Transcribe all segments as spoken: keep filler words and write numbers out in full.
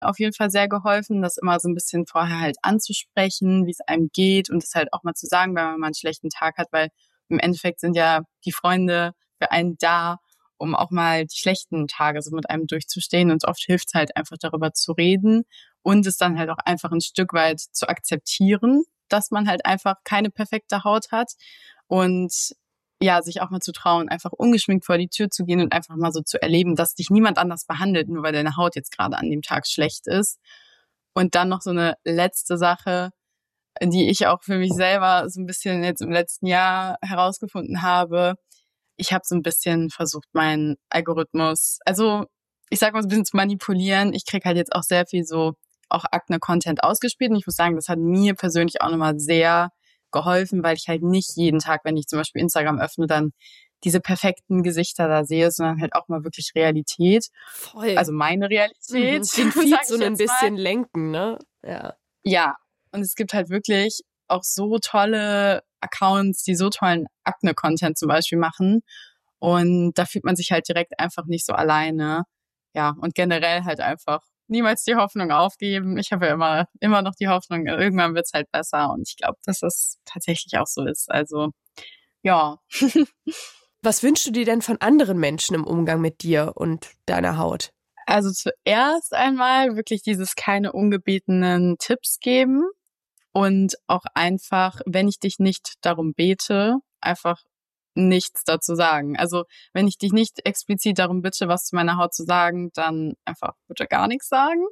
auf jeden Fall sehr geholfen, das immer so ein bisschen vorher halt anzusprechen, wie es einem geht und das halt auch mal zu sagen, wenn man mal einen schlechten Tag hat, weil im Endeffekt sind ja die Freunde für einen da, um auch mal die schlechten Tage so mit einem durchzustehen. Und oft hilft es halt einfach darüber zu reden und es dann halt auch einfach ein Stück weit zu akzeptieren, dass man halt einfach keine perfekte Haut hat und ja, sich auch mal zu trauen, einfach ungeschminkt vor die Tür zu gehen und einfach mal so zu erleben, dass dich niemand anders behandelt, nur weil deine Haut jetzt gerade an dem Tag schlecht ist. Und dann noch so eine letzte Sache, die ich auch für mich selber so ein bisschen jetzt im letzten Jahr herausgefunden habe. Ich habe so ein bisschen versucht, meinen Algorithmus, also ich sag mal so ein bisschen zu manipulieren. Ich krieg halt jetzt auch sehr viel so auch Akne-Content ausgespielt und ich muss sagen, das hat mir persönlich auch nochmal sehr geholfen, weil ich halt nicht jeden Tag, wenn ich zum Beispiel Instagram öffne, dann diese perfekten Gesichter da sehe, sondern halt auch mal wirklich Realität. Voll. Also meine Realität. Mhm. Den Feed so ein bisschen mal. lenken, ne? Ja. Ja. Und es gibt halt wirklich auch so tolle Accounts, die so tollen Akne-Content zum Beispiel machen. Und da fühlt man sich halt direkt einfach nicht so alleine. Ja, und generell halt einfach niemals die Hoffnung aufgeben. Ich habe ja immer, immer noch die Hoffnung, irgendwann wird's halt besser. Und ich glaube, dass das tatsächlich auch so ist. Also, ja. Was wünschst du dir denn von anderen Menschen im Umgang mit dir und deiner Haut? Also zuerst einmal wirklich dieses keine ungebetenen Tipps geben und auch einfach, wenn ich dich nicht darum bete, einfach nichts dazu sagen. Also wenn ich dich nicht explizit darum bitte, was zu meiner Haut zu sagen, dann einfach bitte gar nichts sagen.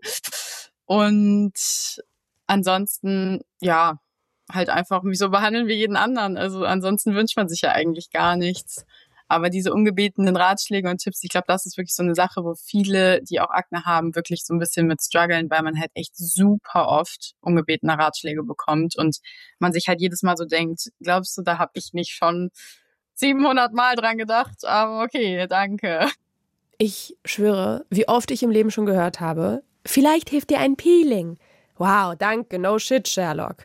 Und ansonsten, ja, halt einfach mich so behandeln wie jeden anderen. Also ansonsten wünscht man sich ja eigentlich gar nichts. Aber diese ungebetenen Ratschläge und Tipps, ich glaube, das ist wirklich so eine Sache, wo viele, die auch Akne haben, wirklich so ein bisschen mit strugglen, weil man halt echt super oft ungebetene Ratschläge bekommt und man sich halt jedes Mal so denkt, glaubst du, da habe ich nicht schon siebenhundert Mal dran gedacht? Aber okay, danke. Ich schwöre, wie oft ich im Leben schon gehört habe, vielleicht hilft dir ein Peeling. Wow, danke, no shit, Sherlock.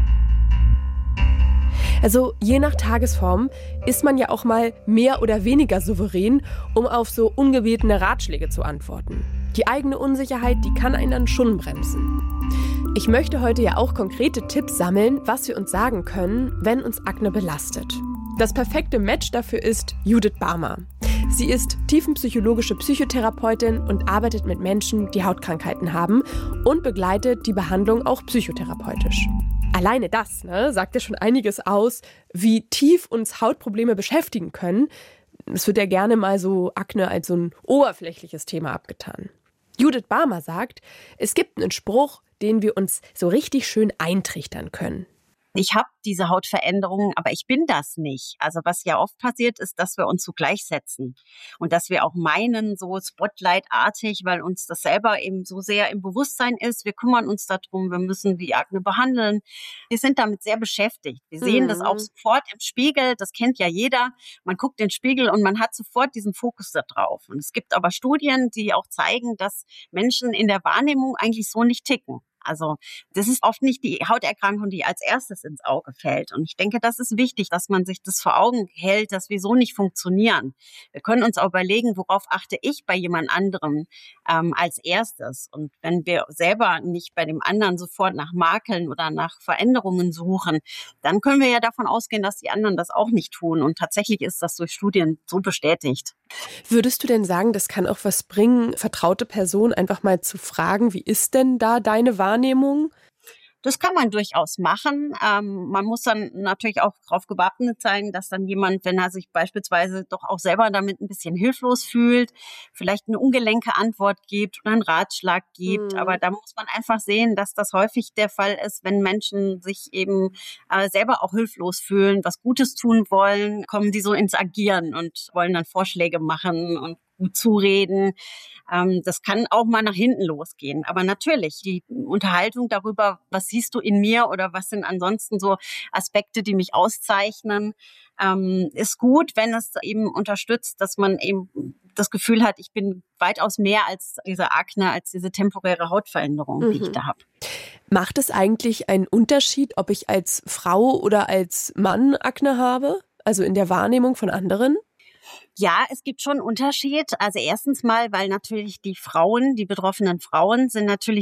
Also je nach Tagesform ist man ja auch mal mehr oder weniger souverän, um auf so ungebetene Ratschläge zu antworten. Die eigene Unsicherheit, die kann einen dann schon bremsen. Ich möchte heute ja auch konkrete Tipps sammeln, was wir uns sagen können, wenn uns Akne belastet. Das perfekte Match dafür ist Judith Barmer. Sie ist tiefenpsychologische Psychotherapeutin und arbeitet mit Menschen, die Hautkrankheiten haben und begleitet die Behandlung auch psychotherapeutisch. Alleine das, ne, sagt ja schon einiges aus, wie tief uns Hautprobleme beschäftigen können. Es wird ja gerne mal so Akne als so ein oberflächliches Thema abgetan. Judith Barmer sagt, es gibt einen Spruch, den wir uns so richtig schön eintrichtern können. Ich habe diese Hautveränderungen, aber ich bin das nicht. Also was ja oft passiert ist, dass wir uns so gleichsetzen und dass wir auch meinen, so Spotlight-artig, weil uns das selber eben so sehr im Bewusstsein ist. Wir kümmern uns darum, wir müssen die Akne behandeln. Wir sind damit sehr beschäftigt. Wir sehen mhm. das auch sofort im Spiegel. Das kennt ja jeder. Man guckt in den Spiegel und man hat sofort diesen Fokus da drauf. Und es gibt aber Studien, die auch zeigen, dass Menschen in der Wahrnehmung eigentlich so nicht ticken. Also das ist oft nicht die Hauterkrankung, die als erstes ins Auge fällt. Und ich denke, das ist wichtig, dass man sich das vor Augen hält, dass wir so nicht funktionieren. Wir können uns auch überlegen, worauf achte ich bei jemand anderem ähm, als erstes. Und wenn wir selber nicht bei dem anderen sofort nach Makeln oder nach Veränderungen suchen, dann können wir ja davon ausgehen, dass die anderen das auch nicht tun. Und tatsächlich ist das durch Studien so bestätigt. Würdest du denn sagen, das kann auch was bringen, vertraute Personen einfach mal zu fragen, wie ist denn da deine Wahrnehmung? Das kann man durchaus machen. Ähm, man muss dann natürlich auch darauf gewappnet sein, dass dann jemand, wenn er sich beispielsweise doch auch selber damit ein bisschen hilflos fühlt, vielleicht eine ungelenke Antwort gibt oder einen Ratschlag gibt. Mhm. Aber da muss man einfach sehen, dass das häufig der Fall ist, wenn Menschen sich eben äh, selber auch hilflos fühlen, was Gutes tun wollen, kommen die so ins Agieren und wollen dann Vorschläge machen und gut zureden. Ähm, das kann auch mal nach hinten losgehen. Aber natürlich, die Unterhaltung darüber, was siehst du in mir oder was sind ansonsten so Aspekte, die mich auszeichnen, ähm, ist gut, wenn es eben unterstützt, dass man eben das Gefühl hat, ich bin weitaus mehr als diese Akne, als diese temporäre Hautveränderung, mhm. die ich da habe. Macht es eigentlich einen Unterschied, ob ich als Frau oder als Mann Akne habe? Also in der Wahrnehmung von anderen? Ja, es gibt schon einen Unterschied. Also erstens mal, weil natürlich die Frauen, die betroffenen Frauen sind natürlich